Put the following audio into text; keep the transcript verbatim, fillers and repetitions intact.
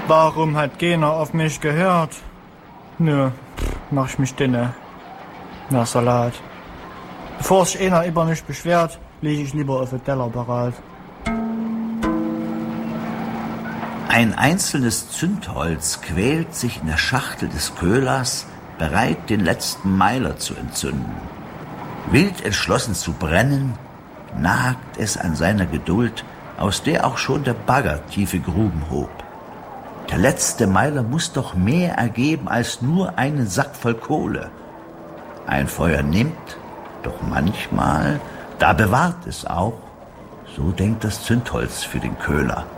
Warum hat keiner auf mich gehört? Nö, mach ich mich dünne. Na, Salat. Bevor sich einer über mich beschwert, lege ich lieber auf den Teller bereit. Ein einzelnes Zündholz quält sich in der Schachtel des Köhlers, bereit, den letzten Meiler zu entzünden. Wild entschlossen zu brennen, nagt es an seiner Geduld, aus der auch schon der Bagger tiefe Gruben hob. Der letzte Meiler muss doch mehr ergeben als nur einen Sack voll Kohle. Ein Feuer nimmt, doch manchmal, da bewahrt es auch, so denkt das Zündholz für den Köhler.